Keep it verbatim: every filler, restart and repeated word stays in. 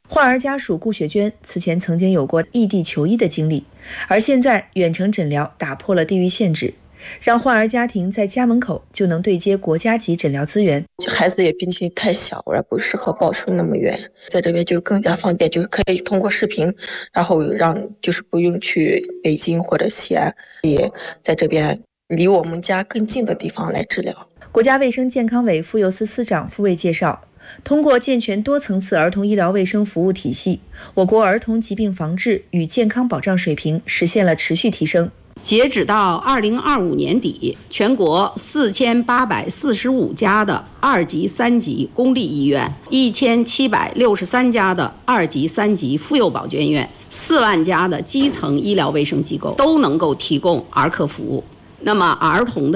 患儿家属顾雪娟此前曾经有过异地求医的经历，而现在远程诊疗打破了地域限制，让患儿家庭在家门口就能对接国家级诊疗资源。 孩子也毕竟太小，而不适合报出那么远，在这边就更加方便，就可以通过视频，然后让就是不用去北京或者西安，也在这边离我们家更近的地方来治疗。 国家卫生健康委妇幼司司长傅卫介绍，通过健全多层次儿童医疗卫生服务体系，我国儿童疾病防治与健康保障水平实现了持续提升。 截止到二零二五年底，全国四千八百四十五家的二级、三级公立医院，一千七百六十三家的二级、三级妇幼保健院，四万家的基层医疗卫生机构都能够提供儿科服务。那么，儿童的